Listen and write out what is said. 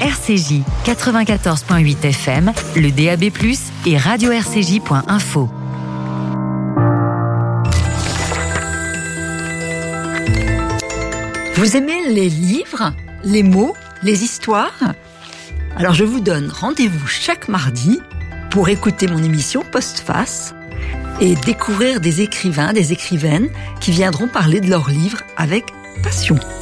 RCJ 94.8 FM, le DAB+, et radio-rcj.info. Vous aimez les livres, les mots, les histoires ? Alors je vous donne rendez-vous chaque mardi pour écouter mon émission Postface et découvrir des écrivains, des écrivaines qui viendront parler de leurs livres avec passion.